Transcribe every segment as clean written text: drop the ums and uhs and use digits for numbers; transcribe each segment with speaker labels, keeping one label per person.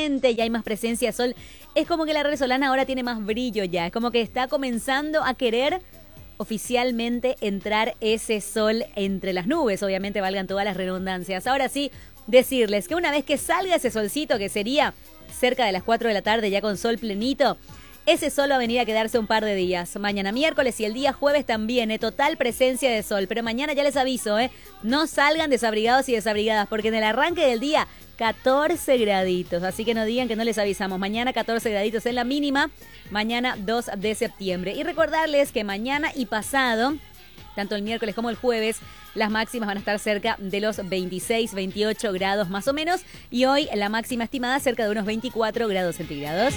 Speaker 1: caliente y hay más presencia de sol. Es como que la red solana ahora tiene más brillo ya. Es como que está comenzando a querer oficialmente entrar ese sol entre las nubes. Obviamente valgan todas las redundancias. Ahora sí, decirles que una vez que salga ese solcito, que sería cerca de las 4 de la tarde ya con sol plenito, ese sol va a venir a quedarse un par de días. Mañana miércoles y el día jueves también, total presencia de sol. Pero mañana ya les aviso, no salgan desabrigados y desabrigadas, porque en el arranque del día 14 graditos. Así que no digan que no les avisamos. Mañana 14 graditos en la mínima, mañana 2 de septiembre. Y recordarles que mañana y pasado, tanto el miércoles como el jueves, las máximas van a estar cerca de los 26, 28 grados más o menos. Y hoy la máxima estimada cerca de unos 24 grados centígrados.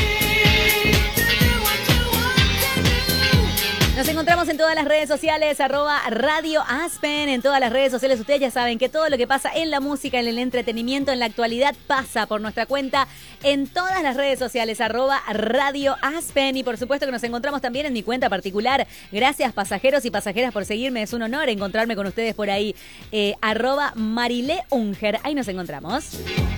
Speaker 1: Nos encontramos en todas las redes sociales, @Radio Aspen, en todas las redes sociales. Ustedes ya saben que todo lo que pasa en la música, en el entretenimiento, en la actualidad, pasa por nuestra cuenta en todas las redes sociales, @Radio Aspen. Y por supuesto que nos encontramos también en mi cuenta particular. Gracias, pasajeros y pasajeras, por seguirme. Es un honor encontrarme con ustedes por ahí. @Marileunger. Ahí nos encontramos.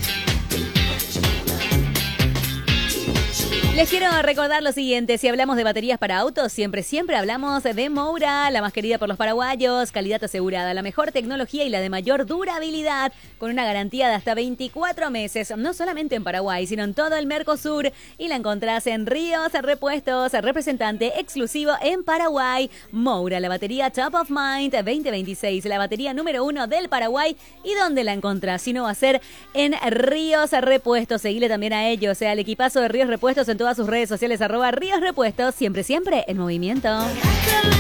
Speaker 1: Les quiero recordar lo siguiente, si hablamos de baterías para autos, siempre hablamos de Moura, la más querida por los paraguayos, calidad asegurada, la mejor tecnología y la de mayor durabilidad, con una garantía de hasta 24 meses, no solamente en Paraguay, sino en todo el Mercosur, y la encontrás en Ríos Repuestos, representante exclusivo en Paraguay. Moura, la batería Top of Mind 2026, la batería número 1 del Paraguay. ¿Y dónde la encontrás? Si no va a ser en Ríos Repuestos. Seguile también a ellos, al equipazo de Ríos Repuestos en todas sus redes sociales, @Ríos Repuestos, siempre en movimiento.